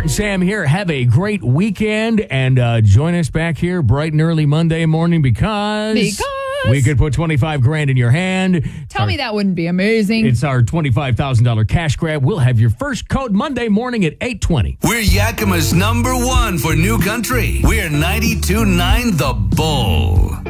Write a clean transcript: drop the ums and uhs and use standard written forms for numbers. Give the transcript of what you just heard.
Bart and Sam here. Have a great weekend and join us back here bright and early Monday morning because we could put 25 grand in your hand. Tell me that wouldn't be amazing. It's our $25,000 cash grab. We'll have your first code Monday morning at 8:20. We're Yakima's #1 for New Country. We're 92.9 The Bull.